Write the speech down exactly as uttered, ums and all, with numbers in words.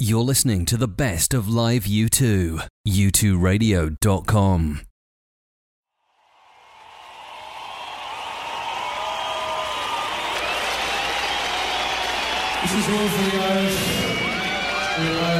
You're listening to the best of live U two. U two radio dot com. This is all for the Irish.